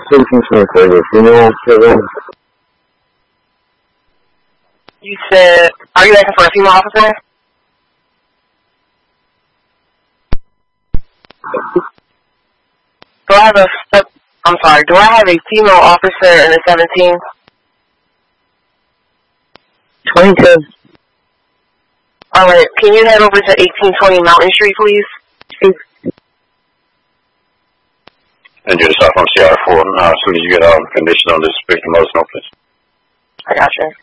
1723, female officer. You said, are you asking for a female officer? Do I have a female officer in the 17? 22. Alright, can you head over to 1820 Mountain Street, please? And you're just off on CR4. As soon as you get out, condition on this victim, let us know, please. I gotcha.